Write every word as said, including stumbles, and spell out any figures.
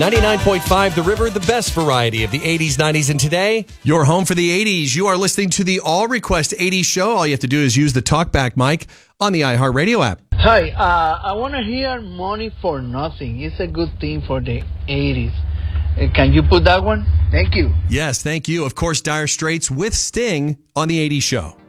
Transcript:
ninety-nine point five The River, the best variety of the eighties, nineties, and today. Your home for the eighties. You are listening to the All Request eighties show. All you have to do is use the TalkBack mic on the iHeartRadio app. Hi, uh, I want to hear Money for Nothing. It's a good thing for the eighties. Uh, can you put that one? Thank you. Yes, thank you. Of course, Dire Straits with Sting on the eighties show.